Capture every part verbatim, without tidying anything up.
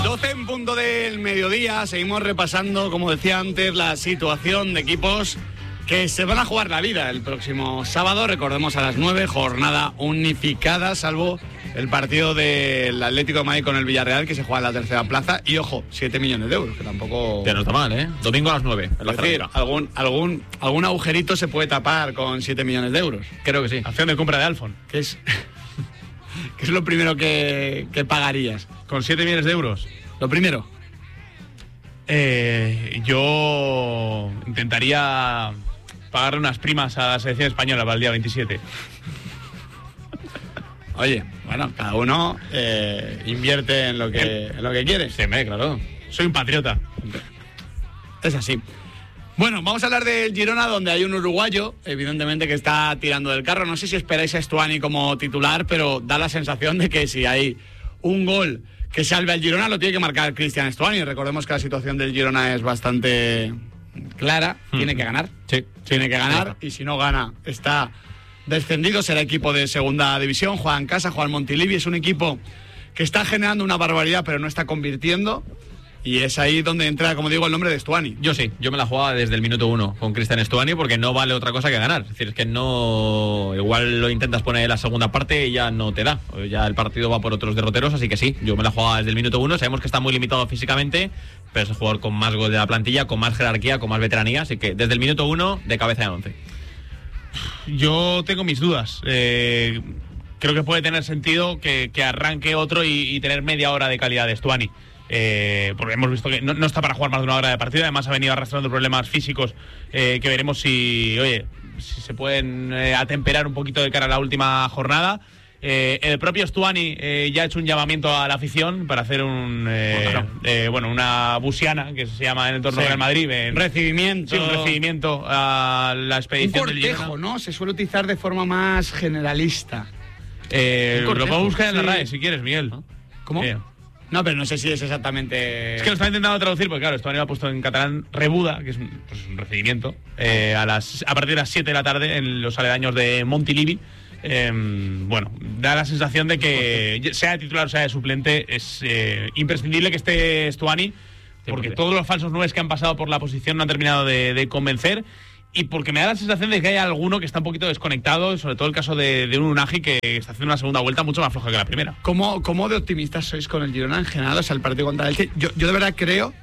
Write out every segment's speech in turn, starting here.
doce en punto del mediodía, seguimos repasando, como decía antes, la situación de equipos que se van a jugar la vida el próximo sábado, recordemos a las nueve, jornada unificada, salvo el partido del Atlético de Madrid con el Villarreal, que se juega en la tercera plaza, y ojo, siete millones de euros, que tampoco... Que no está mal, ¿eh? Domingo a las nueve, en la es decir, algún, algún, algún agujerito se puede tapar con siete millones de euros. Creo que sí. Acción de compra de Alfon. ¿Qué es, ¿Qué es lo primero que, que pagarías? Con siete millones de euros. Lo primero. Eh, yo intentaría pagarle unas primas a la selección española para el día veintisiete. Oye, bueno, cada uno eh, invierte en lo que, en lo que quiere. Sí, me, claro. Soy un patriota. Es así. Bueno, vamos a hablar del Girona, donde hay un uruguayo, evidentemente, que está tirando del carro. No sé si esperáis a Stuani como titular, pero da la sensación de que si hay un gol que salve al Girona, lo tiene que marcar Cristian Stuani. Recordemos que la situación del Girona es bastante clara. Hmm. Tiene que ganar. Sí. Tiene que ganar. Y si no gana, está descendido. Será equipo de segunda división. Juega en casa, juega en Montilivi. Es un equipo que está generando una barbaridad, pero no está convirtiendo. Y es ahí donde entra, como digo, el nombre de Stuani. Yo sí, yo me la jugaba desde el minuto uno con Cristian Stuani, porque no vale otra cosa que ganar. Es decir, es que no... Igual lo intentas poner en la segunda parte y ya no te da. Ya el partido va por otros derroteros, así que sí, yo me la jugaba desde el minuto uno. Sabemos que está muy limitado físicamente, pero es el jugador con más gol de la plantilla, con más jerarquía, con más veteranía. Así que desde el minuto uno, de cabeza de once. Yo tengo mis dudas. Eh, creo que puede tener sentido que, que arranque otro y, y tener media hora de calidad de Stuani. Eh, porque hemos visto que no, no está para jugar más de una hora de partido. Además ha venido arrastrando problemas físicos eh, que veremos si, oye, si se pueden eh, atemperar un poquito de cara a la última jornada. Eh, el propio Stuani eh, ya ha hecho un llamamiento a la afición para hacer un eh, bueno, eh, bueno una busiana, que se llama en el entorno sí. del Madrid, en, recibimiento, sí, un recibimiento a la expedición un cortejo, del Girona, ¿no? Se suele utilizar de forma más generalista. Eh, lo podemos buscar en sí. la R A E si quieres, Miguel. ¿Cómo? Eh. No, pero no sé si es exactamente... Es que lo estaba intentando traducir, porque claro, Stuani lo ha puesto en catalán rebuda, que es un, pues, un recibimiento, eh, a, las, a partir de las siete de la tarde en los aledaños de Montilivi. Eh, bueno, da la sensación de que sea de titular o sea de suplente, es eh, imprescindible que esté Stuani, porque todos los falsos nueves que han pasado por la posición no han terminado de, de convencer. Y porque me da la sensación de que hay alguno que está un poquito desconectado, sobre todo el caso de, de un Unagi que está haciendo una segunda vuelta mucho más floja que la primera. ¿Cómo, cómo de optimistas sois con el Girona en general? O sea, el partido contra el Elche. Yo, yo de verdad creo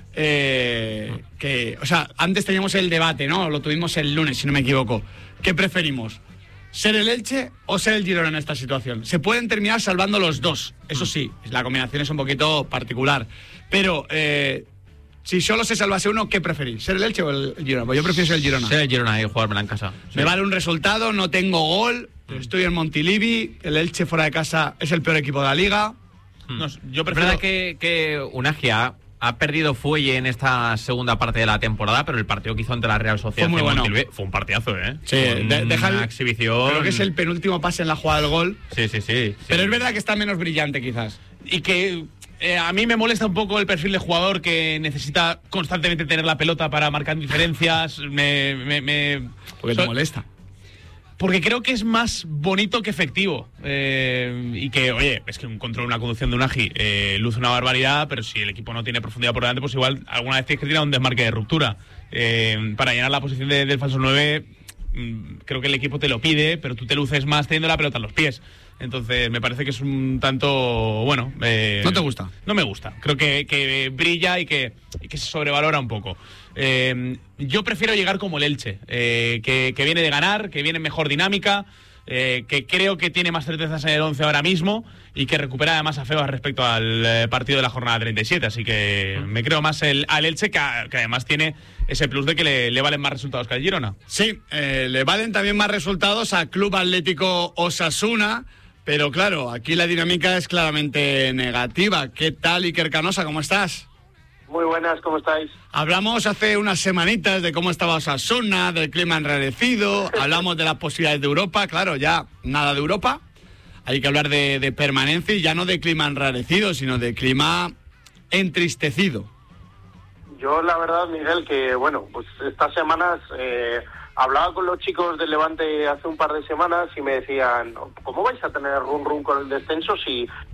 eh, que... O sea, antes teníamos el debate, ¿no? Lo tuvimos el lunes, si no me equivoco. ¿Qué preferimos? ¿Ser el Elche o ser el Girona en esta situación? Se pueden terminar salvando los dos. Eso sí, la combinación es un poquito particular. Pero... Eh, si solo se salvase uno, ¿qué preferís? ¿Ser el Elche o el Girona? Pues yo prefiero ser el Girona. Ser el Girona y jugármela en casa. Me sí. vale un resultado, no tengo gol, estoy en Montilivi, el Elche fuera de casa es el peor equipo de la liga. Hmm. No, yo prefiero... Es verdad que, que Unagi ha, ha perdido fuelle en esta segunda parte de la temporada, pero el partido que hizo ante la Real Sociedad fue muy bueno. Montilivi fue un partidazo, ¿eh? Sí, de, deja una exhibición. Creo que es el penúltimo pase en la jugada del gol. Sí, sí, sí. Pero sí. es verdad que está menos brillante, quizás. Y que... Eh, a mí me molesta un poco el perfil de jugador que necesita constantemente tener la pelota para marcar diferencias. Me, me, me... ¿Por qué te so, molesta? Porque creo que es más bonito que efectivo. Eh, y que, oye, es que un control, una conducción de Unagi eh, luce una barbaridad, pero si el equipo no tiene profundidad por delante, pues igual alguna vez tienes que tirar un desmarque de ruptura. Eh, para llenar la posición de, del falso nueve, creo que el equipo te lo pide, pero tú te luces más teniendo la pelota en los pies. Entonces me parece que es un tanto, bueno... Eh, ¿No te gusta? No me gusta. Creo que, que brilla y que, y que se sobrevalora un poco. Eh, yo prefiero llegar como el Elche, eh, que, que viene de ganar, que viene en mejor dinámica, eh, que creo que tiene más certezas en el once ahora mismo y que recupera además a Febas respecto al eh, partido de la jornada treinta y siete. Así que me creo más el, al Elche, que, que además tiene ese plus de que le, le valen más resultados que al Girona. Sí, eh, le valen también más resultados a Club Atlético Osasuna. Pero claro, aquí la dinámica es claramente negativa. ¿Qué tal, Iker Canosa? ¿Cómo estás? Muy buenas, ¿cómo estáis? Hablamos hace unas semanitas de cómo estaba Osasuna, del clima enrarecido, hablamos de las posibilidades de Europa. Claro, ya nada de Europa. Hay que hablar de, de permanencia y ya no de clima enrarecido, sino de clima entristecido. Yo la verdad, Miguel, que bueno, pues estas semanas... Eh... Hablaba con los chicos del Levante hace un par de semanas y me decían, ¿cómo vais a tener run run con el descenso si,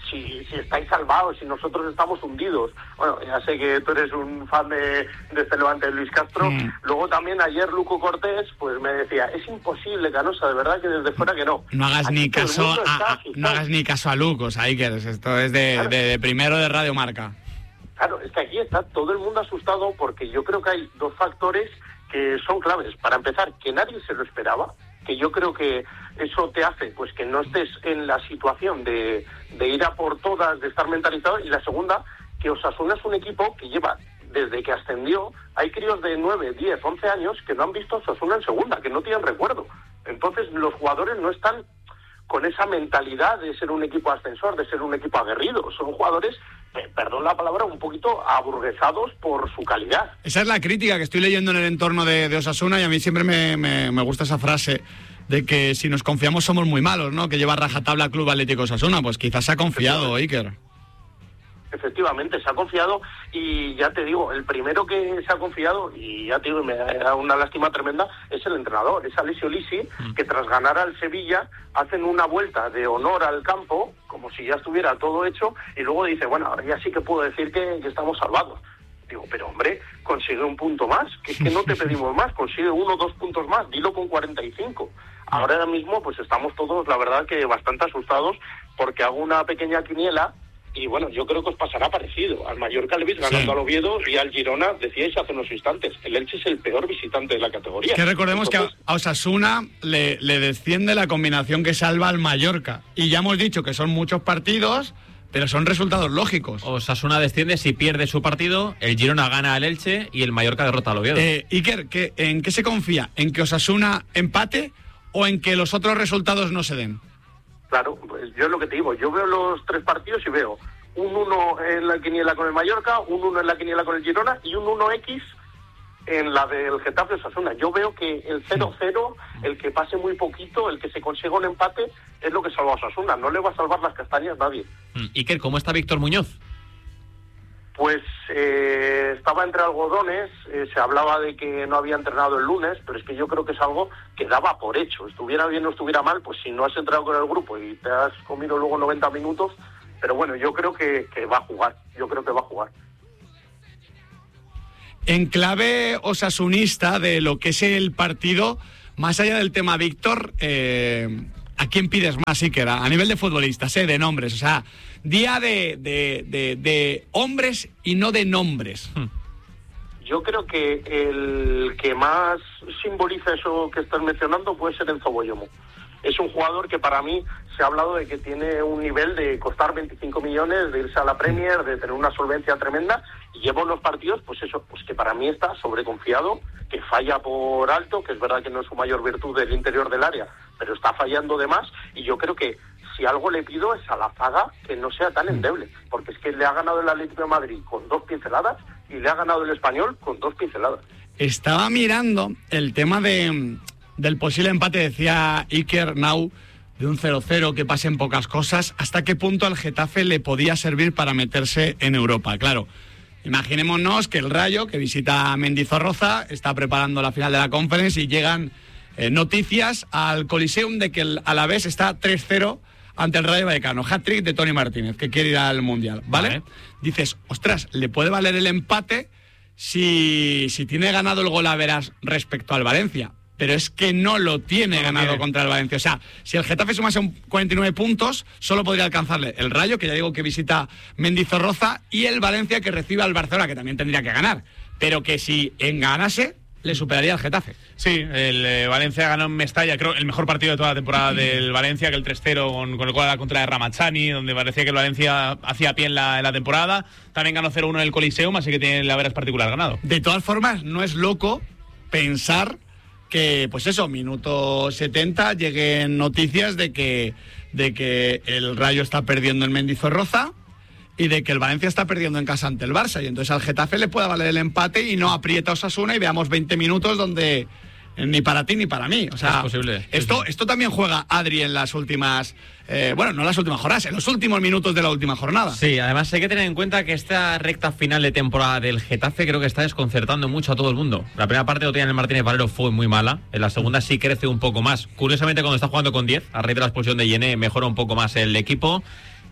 si, si estáis salvados, si nosotros estamos hundidos. Bueno, ya sé que tú eres un fan de, de este Levante de Luis Castro. Mm. Luego también ayer Luco Cortés pues me decía, es imposible, Canosa, de verdad que desde fuera que no. No hagas, ni caso, a, a, no hagas ni caso a Luco, o sea, Iker, esto es de, claro. de, de primero de Radio Marca. Claro, es que aquí está todo el mundo asustado porque yo creo que hay dos factores que son claves. Para empezar, que nadie se lo esperaba, que yo creo que eso te hace pues que no estés en la situación de, de ir a por todas, de estar mentalizado. Y la segunda, que Osasuna es un equipo que lleva, desde que ascendió, hay críos de nueve, diez, once años que no han visto Osasuna en segunda, que no tienen recuerdo. Entonces los jugadores no están con esa mentalidad de ser un equipo ascensor, de ser un equipo aguerrido. Son jugadores, eh, perdón la palabra, un poquito aburguesados por su calidad. Esa es la crítica que estoy leyendo en el entorno de, de Osasuna, y a mí siempre me, me, me gusta esa frase de que si nos confiamos somos muy malos, ¿no? Que lleva rajatabla Club Atlético Osasuna. Pues quizás se ha confiado, Iker. Efectivamente, se ha confiado, y ya te digo, el primero que se ha confiado, y ya te digo, me da una lástima tremenda, es el entrenador, es Alessio Lisi, que tras ganar al Sevilla hacen una vuelta de honor al campo, como si ya estuviera todo hecho, y luego dice, bueno, ahora ya sí que puedo decir que, que estamos salvados. Digo, pero hombre, consigue un punto más, que es que no te pedimos más, consigue uno o dos puntos más, dilo con cuarenta y cinco. Ahora mismo pues estamos todos, la verdad, que bastante asustados, porque hago una pequeña quiniela. Y bueno, yo creo que os pasará parecido. Al Mallorca le veis ganando sí. al Oviedo, y al Girona, decíais hace unos instantes, el Elche es el peor visitante de la categoría. Que recordemos Entonces, que a Osasuna le, le desciende la combinación que salva al Mallorca. Y ya hemos dicho que son muchos partidos, pero son resultados lógicos. Osasuna desciende si pierde su partido, el Girona gana al Elche y el Mallorca derrota al Oviedo. Eh, Iker, ¿qué, ¿en qué se confía? ¿En que Osasuna empate o en que los otros resultados no se den? Claro, pues yo es lo que te digo, yo veo los tres partidos y veo un uno en la quiniela con el Mallorca, un uno en la quiniela con el Girona y un uno equis en la del Getafe Osasuna. Yo veo que el cero cero, el que pase muy poquito, el que se consiga un empate, es lo que salva a Osasuna. No le va a salvar las castañas nadie. Iker, ¿cómo está Víctor Muñoz? Pues eh, estaba entre algodones, eh, se hablaba de que no había entrenado el lunes, pero es que yo creo que es algo que daba por hecho. Estuviera bien o estuviera mal, pues si no has entrenado con el grupo y te has comido luego noventa minutos, pero bueno, yo creo que, que va a jugar, yo creo que va a jugar. En clave osasunista de lo que es el partido, más allá del tema Víctor, eh, ¿a quién pides más, Iker? A nivel de futbolistas, ¿eh? De nombres, o sea, día de, de, de, de hombres y no de nombres. Yo creo que el que más simboliza eso que estás mencionando puede ser Enzo Boyomo. Es un jugador que para mí se ha hablado de que tiene un nivel de costar veinticinco millones, de irse a la Premier, de tener una solvencia tremenda, y lleva unos partidos, pues eso, pues que para mí está sobreconfiado, que falla por alto, que es verdad que no es su mayor virtud del interior del área, pero está fallando de más, y yo creo que si algo le pido es a la zaga que no sea tan endeble, porque es que le ha ganado el Atlético de Madrid con dos pinceladas y le ha ganado el Español con dos pinceladas. Estaba mirando el tema de del posible empate, decía Iker Nau, de un cero cero, que pasen pocas cosas. ¿Hasta qué punto al Getafe le podía servir para meterse en Europa? Claro, imaginémonos que el Rayo, que visita a Mendizorroza, está preparando la final de la Conference y llegan eh, noticias al Coliseum de que el Alavés está tres cero ante el Rayo Vallecano. Hat-trick de Tony Martínez, que quiere ir al Mundial, ¿vale? Vale. Dices, ostras, le puede valer el empate si, si tiene ganado el golaveras respecto al Valencia. Pero es que no lo tiene no ganado tiene. contra el Valencia. O sea, si el Getafe sumase un cuarenta y nueve puntos, solo podría alcanzarle el Rayo, que ya digo que visita Mendizorroza, y el Valencia, que recibe al Barcelona, que también tendría que ganar. Pero que si en ganase, le superaría al Getafe. Sí, el eh, Valencia ganó en Mestalla, creo, el mejor partido de toda la temporada del Valencia, que el tres cero con, con el gol a la contra de Ramachani, donde parecía que el Valencia hacía pie en la, en la temporada. También ganó cero uno en el Coliseum, así que tiene la veras particular ganado. De todas formas, no es loco pensar que, pues eso, minuto setenta, lleguen noticias de que, de que el Rayo está perdiendo en Mendizorroza y de que el Valencia está perdiendo en casa ante el Barça, y entonces al Getafe le pueda valer el empate y no aprieta Osasuna y veamos veinte minutos donde ni para ti ni para mí. O sea, es posible. Esto, sí, sí. esto también juega Adri en las últimas, eh, bueno, no en las últimas jornadas, en los últimos minutos de la última jornada. Sí, además hay que tener en cuenta que esta recta final de temporada del Getafe creo que está desconcertando mucho a todo el mundo. La primera parte de Otián el Martínez Valero fue muy mala, en la segunda sí crece un poco más. Curiosamente, cuando está jugando con diez, a raíz de la expulsión de Yené, mejora un poco más el equipo.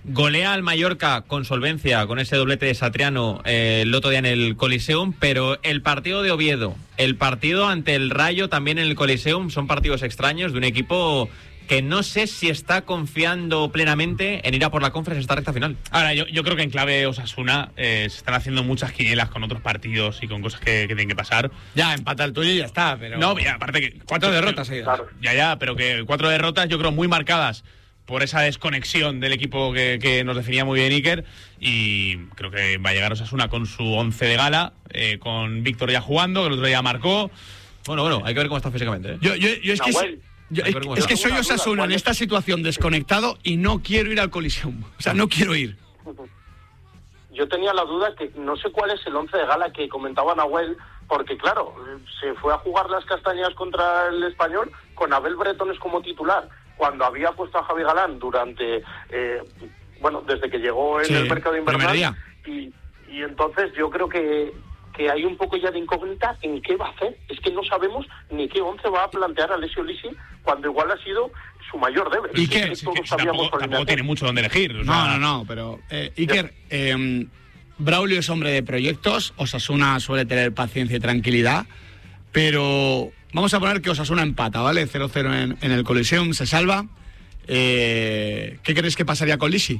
golea al Mallorca con solvencia, con ese doblete de Satriano eh, el otro día en el Coliseum, pero el partido de Oviedo, el partido ante el Rayo también en el Coliseum, son partidos extraños de un equipo que no sé si está confiando plenamente en ir a por la Conference esta recta final. Ahora, yo, yo creo que en clave Osasuna eh, se están haciendo muchas quinielas con otros partidos y con cosas que, que tienen que pasar. Ya, empata el tuyo y ya está, pero... No, ya, aparte que... Cuatro derrotas seguidas. Claro. Ya, ya, pero que cuatro derrotas yo creo muy marcadas por esa desconexión del equipo que, que nos definía muy bien Iker, y creo que va a llegar Osasuna con su once de gala, eh, con Víctor ya jugando, que el otro día marcó. Bueno, bueno, hay que ver cómo está físicamente, ¿eh? Yo, yo, yo es que... Nahuel. Yo, es, es que soy Osasuna en esta situación desconectado y no quiero ir al Coliseum. O sea, no quiero ir. Yo tenía la duda que no sé cuál es el once de gala que comentaba Nahuel, porque claro, se fue a jugar las castañas contra el Español con Abel Bretones como titular, cuando había puesto a Javi Galán durante, eh, bueno, desde que llegó en Sí, el mercado primer invernal. día. Y, y entonces yo creo que, que hay un poco ya de incógnita en qué va a hacer. Es que no sabemos ni qué once va a plantear Alessio Lisi, cuando igual ha sido su mayor debe. ¿Y Es qué? que Sí, todos que sabíamos tampoco, por tampoco dónde tiene hacer. mucho donde elegir. o No, sea, no, no, pero... Eh, Iker, eh, Braulio es hombre de proyectos, Osasuna suele tener paciencia y tranquilidad, pero vamos a poner que Osasuna empata, ¿vale? cero cero en, en el Coliseum, se salva. Eh, ¿Qué crees que pasaría con Lisi?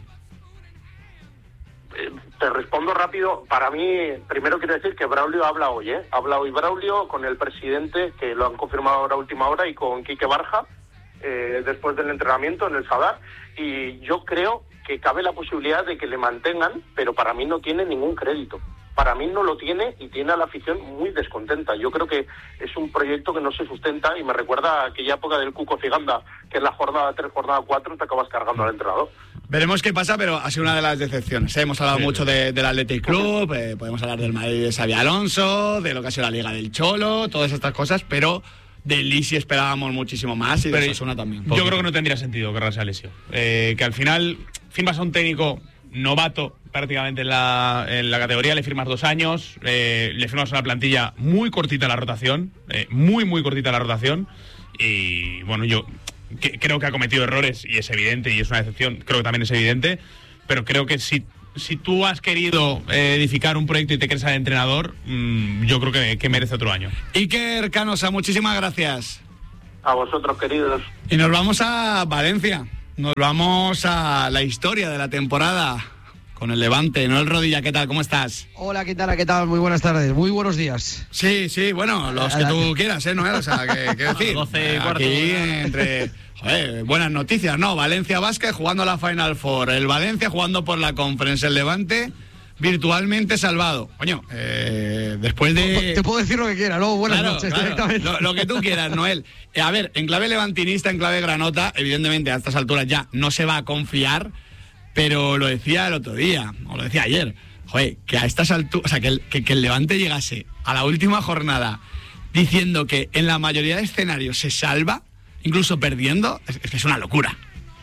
Eh, Te respondo rápido. Para mí, primero quiero decir que Braulio habla hoy, ¿eh? Habla hoy Braulio con el presidente, que lo han confirmado ahora a última hora, y con Quique Barja, eh, después del entrenamiento en el Sadar. Y yo creo que cabe la posibilidad de que le mantengan, pero para mí no tiene ningún crédito. Para mí no lo tiene y tiene a la afición muy descontenta. Yo creo que es un proyecto que no se sustenta y me recuerda a aquella época del Cuco Ciganda, que en la jornada tres, jornada cuatro te acabas cargando al entrenador. Veremos qué pasa, pero ha sido una de las decepciones, ¿eh? Hemos hablado Sí, mucho sí. de, del Athletic Club, eh, podemos hablar del Madrid de Xabi Alonso, de lo que ha sido la Liga del Cholo, todas estas cosas, pero de Lisi esperábamos muchísimo más y de Pero Osasuna también. Yo creo que no tendría sentido cargarse a Alessio. Eh, que al final firmas a un técnico novato prácticamente en la, en la categoría, le firmas dos años, eh, le firmas una plantilla muy cortita la rotación, eh, muy, muy cortita la rotación, y bueno, yo que, creo que ha cometido errores y es evidente, y es una decepción, creo que también es evidente, pero creo que si, si tú has querido eh, edificar un proyecto y te quieres ser entrenador, mmm, yo creo que, que merece otro año. Iker Canosa, muchísimas gracias. A vosotros, queridos. Y nos vamos a Valencia, nos vamos a la historia de la temporada con el Levante. Noel Rodilla, ¿qué tal? ¿Cómo estás? Hola, ¿qué tal? ¿Qué tal? Muy buenas tardes, muy buenos días. Sí, sí, bueno, los que tú quieras, ¿eh, Noel? O sea, que, que decir, doce y cuarto. aquí entre... Joder, buenas noticias, ¿no? Valencia Basket jugando la Final Four, el Valencia jugando por la Conference, el Levante virtualmente salvado. Coño, eh, después de... Te puedo decir lo que quiera, ¿no? Buenas Claro, noches, claro, directamente. Lo, lo que tú quieras, Noel. Eh, a ver, en clave levantinista, en clave granota, evidentemente a estas alturas ya no se va a confiar, pero lo decía el otro día, o lo decía ayer, joder, que a estas alturas, o sea, que el, que, que el Levante llegase a la última jornada diciendo que en la mayoría de escenarios se salva, incluso perdiendo, es, es que es una locura.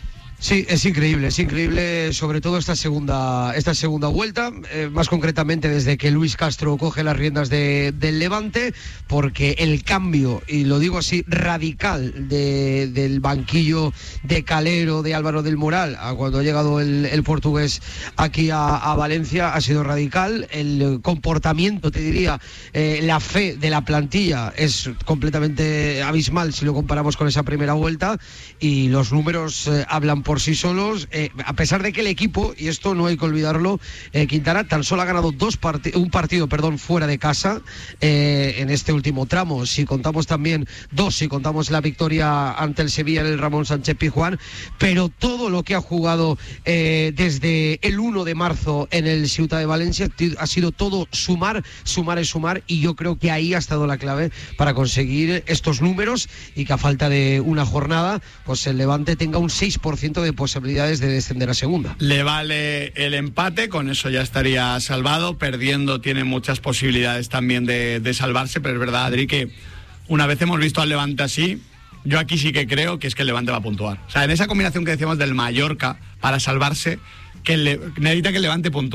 Sí, es increíble, es increíble, sobre todo esta segunda, esta segunda vuelta, eh, más concretamente desde que Luis Castro coge las riendas de, del Levante, porque el cambio, y lo digo así, radical de, del banquillo de Calero, de Álvaro del Moral, a cuando ha llegado el, el portugués aquí a, a Valencia, ha sido radical. El comportamiento, te diría, eh, la fe de la plantilla es completamente abismal si lo comparamos con esa primera vuelta, y los números eh, hablan por por sí solos, eh, a pesar de que el equipo, y esto no hay que olvidarlo, eh, Quintana tan solo ha ganado dos part- un partido perdón, fuera de casa eh, en este último tramo. Si contamos también dos, si contamos la victoria ante el Sevilla en el Ramón Sánchez Pizjuán, pero todo lo que ha jugado eh, desde el uno de marzo en el Ciutat de Valencia ha sido todo sumar, sumar y sumar, y yo creo que ahí ha estado la clave para conseguir estos números, y que a falta de una jornada pues el Levante tenga un seis por ciento de posibilidades de descender a segunda. Le vale el empate, con eso ya estaría salvado. Perdiendo tiene muchas posibilidades también de, de salvarse, pero es verdad, Adri, que una vez hemos visto al Levante así, yo aquí sí que creo que es que el Levante va a puntuar. O sea, en esa combinación que decíamos del Mallorca para salvarse, que le, necesita que el Levante puntúe.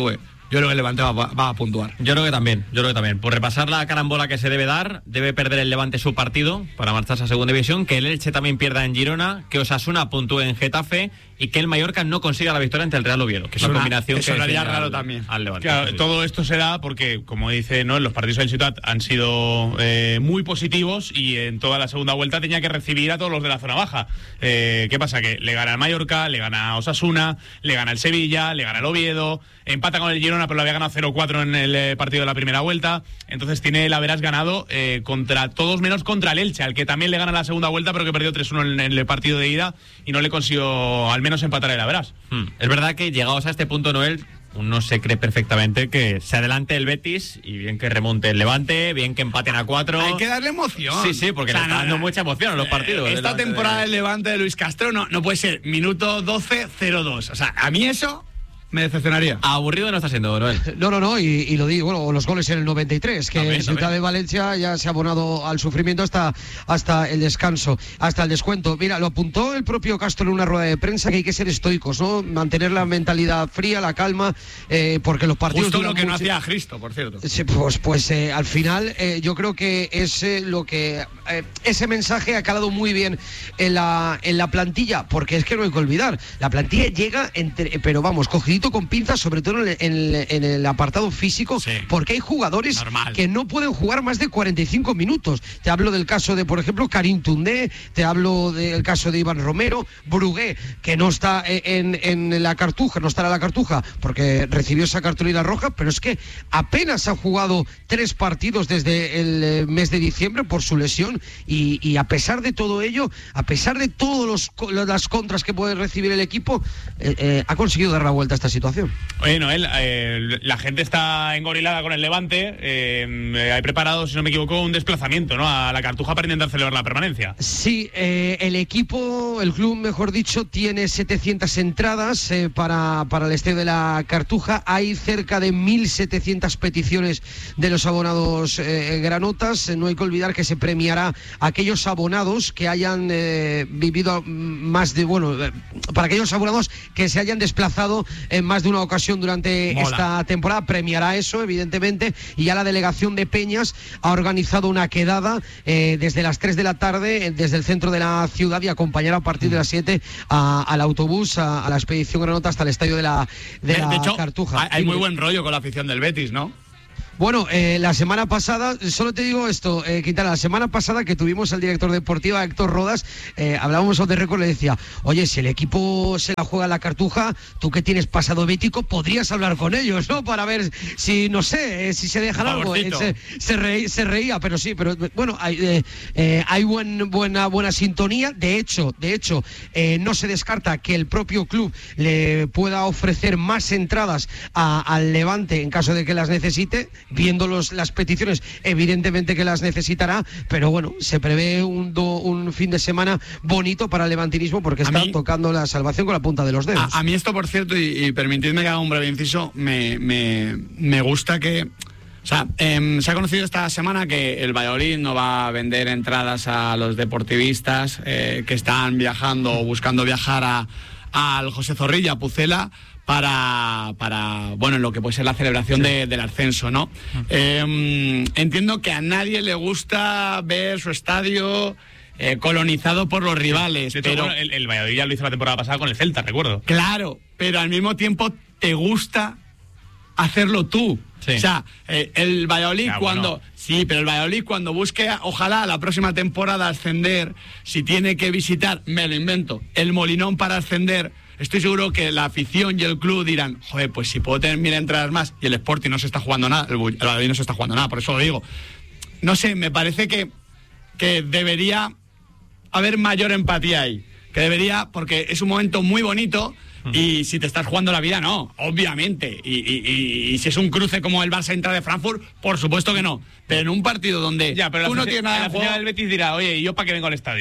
yo creo que el Levante va, va a puntuar. Yo creo que también, yo creo que también. Por repasar la carambola que se debe dar, debe perder el Levante su partido para marcharse a segunda división, que el Elche también pierda en Girona, que Osasuna puntúe en Getafe y que el Mallorca no consiga la victoria ante el Real Oviedo, que es una combinación eso que sería raro al, también. Al Levante. Claro, todo esto se da porque, como dice, ¿no?, los partidos del Ciutat han sido eh, muy positivos y en toda la segunda vuelta tenía que recibir a todos los de la zona baja. Eh, ¿Qué pasa? Que le gana al Mallorca, le gana a Osasuna, le gana al Sevilla, le gana al Oviedo, empata con el Girona, pero lo había ganado cero cuatro en el eh, partido de la primera vuelta. Entonces tiene el haberás ganado eh, contra todos menos contra el Elche, al que también le gana la segunda vuelta, pero que perdió tres uno en, en el partido de ida y no le consiguió al menos empatar el haberás. Hmm. Es verdad que llegados a este punto, Noel, uno se cree perfectamente que se adelante el Betis y bien que remonte el Levante, bien que empaten a cuatro. Hay que darle emoción. Sí, sí, porque o sea, le está no, dando no, mucha emoción a los partidos. Eh, esta temporada del de... Levante de Luis Castro no, no puede ser minuto doce cero dos. O sea, a mí eso me decepcionaría. Aburrido no está siendo, Noel. No, no, no, y, y lo digo, bueno, los goles en el noventa y tres, que también, Ciudad también. de Valencia ya se ha abonado al sufrimiento hasta, hasta el descanso, hasta el descuento. Mira, lo apuntó el propio Castro en una rueda de prensa, que hay que ser estoicos, ¿no? Mantener la mentalidad fría, la calma, eh, porque los partidos... Justo lo que mucho... no hacía Cristo, por cierto. Sí, pues pues eh, al final eh, yo creo que es eh, lo que eh, ese mensaje ha calado muy bien en la, en la plantilla, porque es que no hay que olvidar, la plantilla llega, entre, pero vamos, cogidito con pinzas, sobre todo en el, en el, en el apartado físico, sí, porque hay jugadores normal, que no pueden jugar más de cuarenta y cinco minutos. Te hablo del caso de, por ejemplo, Karim Toundé, te hablo del caso de Iván Romero, Brugué, que no está en, en la Cartuja, no estará en la Cartuja porque recibió esa cartulina roja, pero es que apenas ha jugado tres partidos desde el mes de diciembre por su lesión y, y a pesar de todo ello, a pesar de todas las contras que puede recibir el equipo, eh, eh, ha conseguido dar la vuelta a esta situación. Oye, Noel, eh, la gente está engorilada con el Levante. Eh, hay preparado, si no me equivoco, un desplazamiento, ¿no?, a la Cartuja para intentar celebrar la permanencia. Sí, eh, el equipo, el club, mejor dicho, tiene setecientas entradas eh, para, para el estadio de la Cartuja. Hay cerca de mil setecientas peticiones de los abonados eh, granotas. No hay que olvidar que se premiará a aquellos abonados que hayan eh, vivido más de, bueno, eh, para aquellos abonados que se hayan desplazado en más de una ocasión durante Mola. esta temporada, premiará eso, evidentemente, y ya la delegación de Peñas ha organizado una quedada eh, desde las tres de la tarde, eh, desde el centro de la ciudad, y acompañará a partir de las siete a, al autobús, a, a la expedición granota hasta el estadio de la, de de, la de hecho, Cartuja. Hay, hay muy buen rollo con la afición del Betis, ¿no? Bueno, eh, la semana pasada, solo te digo esto, eh, Quintana, la semana pasada que tuvimos al director deportivo, a Héctor Rodas, eh, hablábamos de récord, le decía, oye, si el equipo se la juega a la Cartuja, tú que tienes pasado bético, podrías hablar con ellos, ¿no? Para ver si, no sé, eh, si se dejan algo. Eh, se, se, reí, se reía, pero sí, pero bueno, hay, eh, eh, hay buen, buena, buena sintonía. De hecho, de hecho, eh, no se descarta que el propio club le pueda ofrecer más entradas a, al Levante en caso de que las necesite. Viendo los, las peticiones, evidentemente que las necesitará, pero bueno, se prevé un, do, un fin de semana bonito para el levantinismo porque está mí, tocando la salvación con la punta de los dedos. A, a mí esto, por cierto, y, y permitidme que haga un breve inciso, me, me, me gusta que... O sea, eh, se ha conocido esta semana que el Valladolid no va a vender entradas a los deportivistas eh, que están viajando o buscando viajar a, al José Zorrilla, a Pucela, para, para, bueno, en lo que puede ser la celebración sí. de, del ascenso, ¿no? Uh-huh. Eh, entiendo que a nadie le gusta ver su estadio eh, colonizado por los rivales. De hecho, pero bueno, el, el Valladolid ya lo hizo la temporada pasada con el Celta, recuerdo. Claro, pero al mismo tiempo te gusta hacerlo tú. Sí. O sea, eh, el Valladolid ya, cuando... Bueno. Sí, pero el Valladolid cuando busque, ojalá la próxima temporada ascender, si tiene que visitar, me lo invento, el Molinón para ascender, estoy seguro que la afición y el club dirán, joder, pues si puedo tener mil entradas más, y el Sporting no se está jugando nada, el Valladolid no se está jugando nada, por eso lo digo. No sé, me parece que, que debería haber mayor empatía ahí, que debería, porque es un momento muy bonito. Y si te estás jugando la vida, no, obviamente. Y, y, y, y si es un cruce como el Barça Intra de Frankfurt, por supuesto que no. Pero en un partido donde ya, pero tú la no tienes nada de juego, el Betis dirá, oye, ¿y yo para qué vengo al estadio?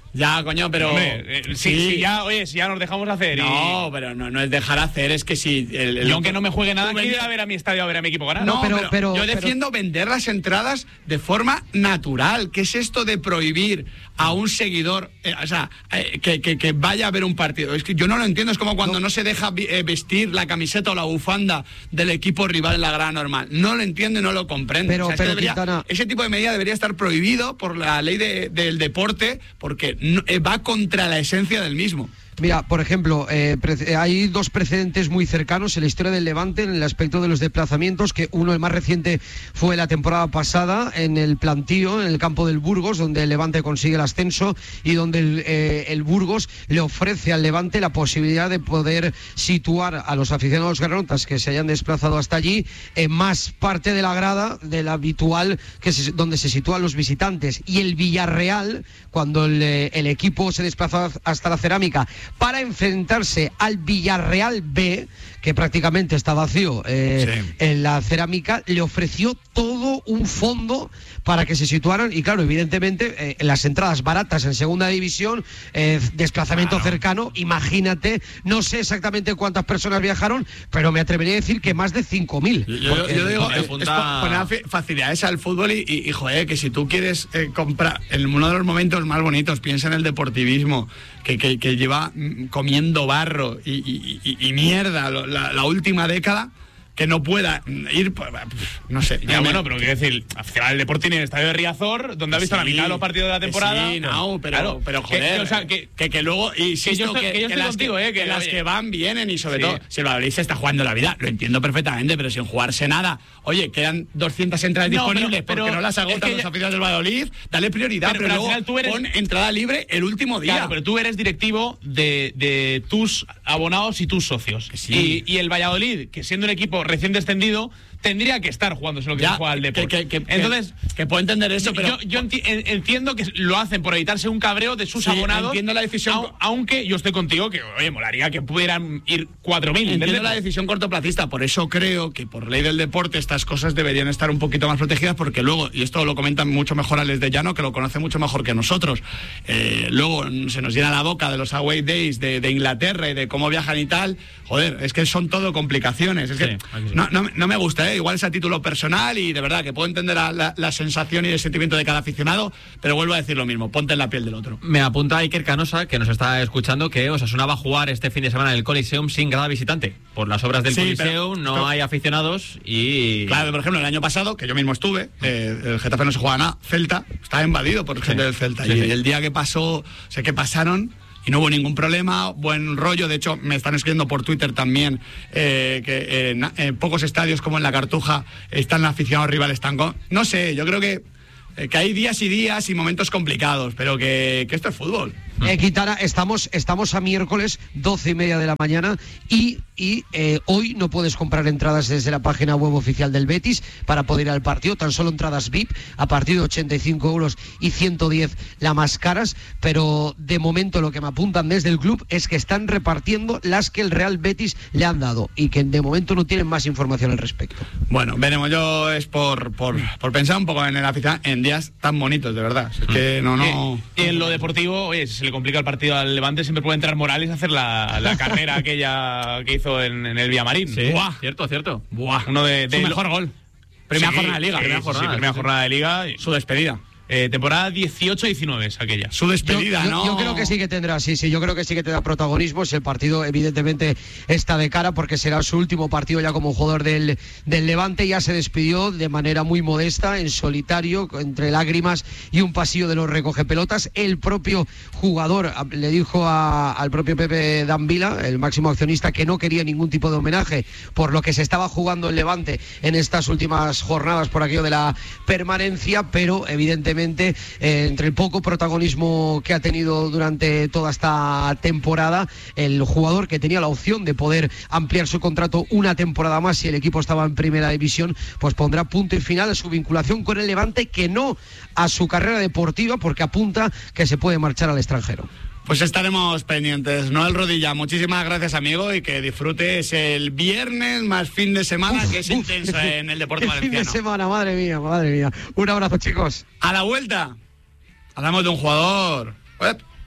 Ya, coño, pero... Hombre, eh, sí, sí, ya, oye, si ya nos dejamos hacer. No, y... pero no, no es dejar hacer, es que si... El, el yo aunque no me juegue nada, tú quiero ir venías- a ver a mi estadio a ver a mi equipo ganar. No, No, pero- pero, pero- yo pero- defiendo vender las entradas de forma natural. ¿Qué es esto de prohibir a un seguidor, eh, o sea, eh, que, que, que vaya a ver un partido? Es que yo no lo entiendo. Es como cuando no, no se deja vi- eh, vestir la camiseta o la bufanda del equipo rival en la grada normal. No lo entiendo y no lo comprendo. Pero- O sea, es que pero, debería- Quintana- ese tipo de medida debería estar prohibido por la ley de- del deporte porque no- eh, va contra la esencia del mismo. Mira, por ejemplo, eh, pre- hay dos precedentes muy cercanos en la historia del Levante en el aspecto de los desplazamientos, que uno, el más reciente, fue la temporada pasada en el plantío, en el campo del Burgos, donde el Levante consigue el ascenso y donde el, eh, el Burgos le ofrece al Levante la posibilidad de poder situar a los aficionados granotas que se hayan desplazado hasta allí en más parte de la grada de la habitual que se- donde se sitúan los visitantes. Y el Villarreal, cuando el, eh, el equipo se desplazó hasta la Cerámica para enfrentarse al Villarreal B, que prácticamente está vacío eh, Sí. en la Cerámica, le ofreció todo un fondo para que se situaran. Y claro, evidentemente, eh, las entradas baratas en segunda división, eh, desplazamiento Claro. cercano, imagínate, no sé exactamente cuántas personas viajaron, pero me atrevería a decir que más de cinco mil. Yo, yo- yo digo, porque es, apunta- es po- poner fa- facilidades al fútbol y, y, y, joder, que si tú quieres eh, comprar, en uno de los momentos más bonitos, piensa en el deportivismo, que, que, que lleva mm, comiendo barro y, y- y- y mierda lo- la, la última década, que no pueda ir, pues, no sé. Ya, me- bueno, pero quiero decir, al final el Deportivo tiene el estadio de Riazor, donde ha visto la Sí, mitad de los partidos de la que temporada. Sí, no, pero, Claro, pero que- joder, que, o sea, que, que, que luego, y que yo estoy- que yo estoy las contigo, que, eh, que- que las oye. que van vienen y sobre Sí. todo, si el Valladolid se está jugando la vida, lo entiendo perfectamente, pero sin jugarse nada, oye, quedan doscientas entradas No, disponibles pero- porque pero no las es agotan que los ya- aficionados del Valladolid, dale prioridad, Pero- pero, pero al luego final tú eres- pon entrada libre el último día. Claro, pero tú eres directivo de, de tus abonados y tus socios. Que sí. Y, y el Valladolid, que siendo un equipo recién descendido, tendría que estar jugándose lo que Ya, se juega al que- Depor. que- que- que- Entonces, que puedo entender eso, pero yo, yo enti- en- entiendo que lo hacen por evitarse un cabreo de sus Sí, abonados. entiendo la decisión. au- aunque yo estoy contigo que, oye, molaría que pudieran ir cuatro mil. entiendo la decisión cortoplacista, por eso creo que por ley del deporte estas cosas deberían estar un poquito más protegidas, porque luego, y esto lo comentan mucho mejor Alex de Llano, que lo conoce mucho mejor que nosotros, eh, luego mm, se nos llena la boca de los away days de, de Inglaterra y de cómo viajan y tal, joder, es que son todo complicaciones, es Sí, que aquí sí. no, no, no me gusta, ¿eh? Igual es a título personal y de verdad que puedo entender la, la- la sensación y el sentimiento de cada aficionado, pero vuelvo a decir lo mismo, ponte en la piel del otro. Me apunta Iker Canosa, que nos está escuchando, que Osasuna va a jugar este fin de semana en el Coliseum sin grada visitante. Por las obras del Sí, Coliseum pero- no pero- hay aficionados y... Claro, por ejemplo, el año pasado, que yo mismo estuve, eh, el Getafe no se juega nada, Celta, estaba invadido por gente del Celta. sí, y sí. el día que pasó, sé que pasaron y no hubo ningún problema, buen rollo. De hecho, me están escribiendo por Twitter también eh, que eh, na- en pocos estadios como en la Cartuja están aficionados rivales están con... No sé, yo creo que, eh, que hay días y días y momentos complicados, pero que, que esto es fútbol. Eh, Quintana, estamos, estamos a miércoles, doce y media de la mañana, y, y eh, hoy no puedes comprar entradas desde la página web oficial del Betis para poder ir al partido, tan solo entradas V I P a partir de ochenta y cinco euros y ciento diez las más caras, pero de momento lo que me apuntan desde el club es que están repartiendo las que el Real Betis le han dado y que de momento no tienen más información al respecto. Bueno, veremos, yo es por, por, por pensar un poco en el aficionado en días tan bonitos, de verdad. Es que no, no... Eh, en lo deportivo, oye, si se le complica el partido al Levante, siempre puede entrar Morales a hacer la, la carrera aquella que hizo en, en el Villamarín. Sí, Buah. cierto, cierto. Buah, uno de, de Su mejor gol. Primera Sí, jornada de liga. sí, primera sí, jornada, sí, primera sí, sí. jornada de liga. Su despedida. Eh, temporada dieciocho diecinueve es aquella. Su despedida, yo, yo- ¿no? yo creo que sí que tendrá, sí, sí, yo creo que sí que tendrá protagonismo. Si el partido evidentemente está de cara porque será su último partido ya como jugador del, del Levante. Ya se despidió de manera muy modesta, en solitario, entre lágrimas y un pasillo de los recogepelotas. El propio jugador a- le dijo a- al propio Pepe Danvila, el máximo accionista, que no quería ningún tipo de homenaje por lo que se estaba jugando el Levante en estas últimas jornadas por aquello de la permanencia, pero evidentemente eh, entre el poco protagonismo que ha tenido durante toda esta temporada, el jugador que tenía la opción de poder ampliar su contrato una temporada más si el equipo estaba en primera división, pues pondrá punto y final a su vinculación con el Levante, que no a su carrera deportiva, porque apunta que se puede marchar al extranjero. Pues estaremos pendientes. Noel Rodilla, muchísimas gracias, amigo, y que disfrutes el viernes más fin de semana, Uf, que es uf. intenso en el deporte Qué fin de valenciano. semana, madre mía, madre mía. Un abrazo, chicos. A la vuelta, hablamos de un jugador. Uep,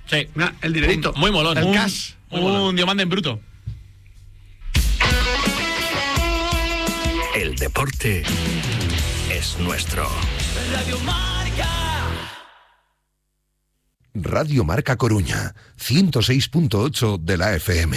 Sí. Mira, el dinerito. Un- muy molón. El Un- cash. Muy molón. Un diamante en bruto. El deporte es nuestro. Radio Marca. Radio Marca Coruña, ciento seis punto ocho de la F M.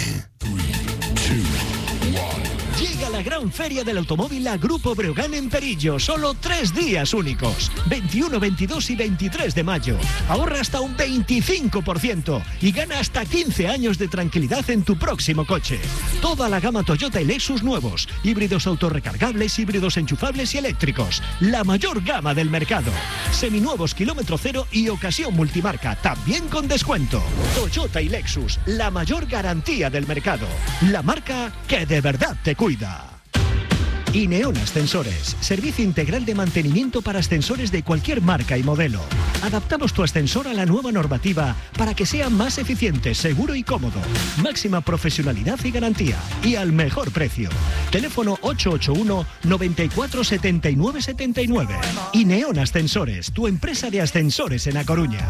Llega la gran feria del automóvil a Grupo Breogán en Perillo. Solo tres días únicos. veintiuno, veintidós y veintitrés de mayo. Ahorra hasta un veinticinco por ciento y gana hasta quince años de tranquilidad en tu próximo coche. Toda la gama Toyota y Lexus nuevos. Híbridos autorrecargables, híbridos enchufables y eléctricos. La mayor gama del mercado. Seminuevos kilómetro cero y ocasión multimarca. También con descuento. Toyota y Lexus. La mayor garantía del mercado. La marca que de verdad te cuida. Ineon Ascensores, servicio integral de mantenimiento para ascensores de cualquier marca y modelo. Adaptamos tu ascensor a la nueva normativa para que sea más eficiente, seguro y cómodo. Máxima profesionalidad y garantía. Y al mejor precio. Teléfono ocho ocho uno, noventa y cuatro, setenta y nueve, setenta y nueve. Ineon Ascensores, tu empresa de ascensores en A Coruña.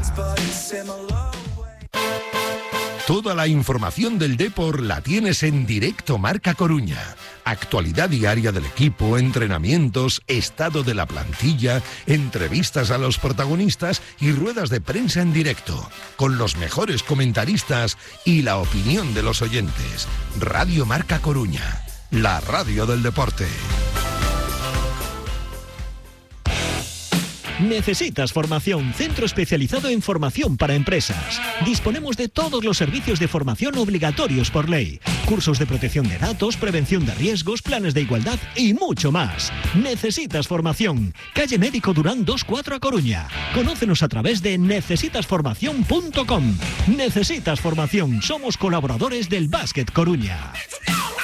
Toda la información del Depor la tienes en Directo Marca Coruña. Actualidad diaria del equipo, entrenamientos, estado de la plantilla, entrevistas a los protagonistas y ruedas de prensa en directo, con los mejores comentaristas y la opinión de los oyentes. Radio Marca Coruña, la radio del deporte. ¿Necesitas formación? Centro especializado en formación para empresas. Disponemos de todos los servicios de formación obligatorios por ley. Cursos de protección de datos, prevención de riesgos, planes de igualdad y mucho más. ¿Necesitas formación? Calle Médico Durán dos cuatro a Coruña. Conócenos a través de necesitas formación punto com. Necesitas formación. Somos colaboradores del Básquet Coruña.